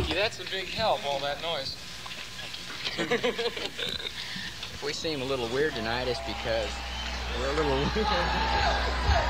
Thank you. That's a big help, all that noise. If we seem a little weird tonight, it's because we're a little